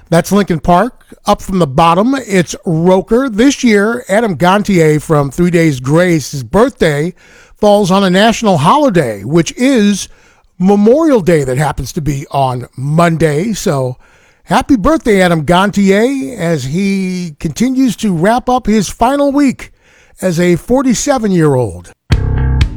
That's Lincoln Park. Up from the bottom, it's Roker. This year, Adam Gontier from 3 Days Grace, his birthday falls on a national holiday, which is Memorial Day that happens to be on Monday. So happy birthday, Adam Gontier, as he continues to wrap up his final week as a 47-year-old.